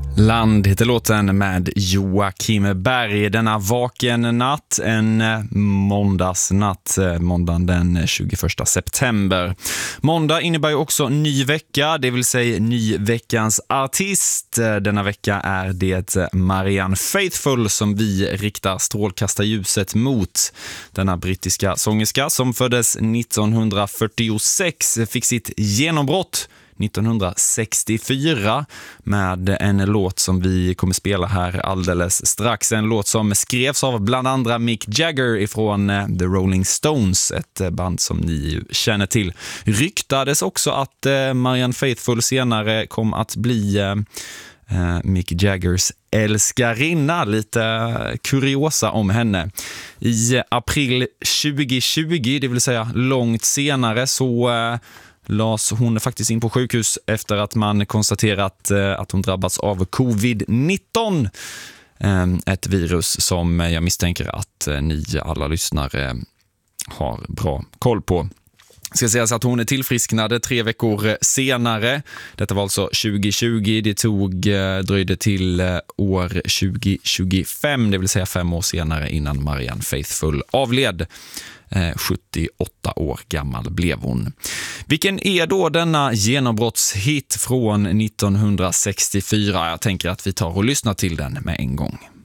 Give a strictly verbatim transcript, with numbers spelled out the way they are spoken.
Land heter låten med Joakim Berg. Denna vaken natt, en måndagsnatt, måndagen den tjugoförsta september. Måndag innebär ju också ny vecka, det vill säga ny veckans artist. Denna vecka är det Marianne Faithfull som vi riktar strålkastarljuset mot. Denna brittiska sångerska som föddes nittonhundrafyrtiosex fick sitt genombrott nittonhundrasextiofyra med en låt som vi kommer spela här alldeles strax. En låt som skrevs av bland andra Mick Jagger ifrån The Rolling Stones, ett band som ni känner till. Ryktades också att Marianne Faithfull senare kom att bli Mick Jaggers älskarinna. Lite kuriosa om henne. I april tjugohundratjugo, det vill säga långt senare, så lades hon faktiskt in på sjukhus efter att man konstaterat att hon drabbats av covid nitton. Ett virus som jag misstänker att ni alla lyssnare har bra koll på. Ska sägas att hon är tillfrisknade tre veckor senare. Detta var alltså tjugohundratjugo. Det tog dröjde till år tjugohundratjugofem, det vill säga fem år senare innan Marianne Faithfull avled. sjuttioåtta år gammal blev hon. Vilken är då denna genombrottshit från nittonhundrasextiofyra? Jag tänker att vi tar och lyssnar till den med en gång.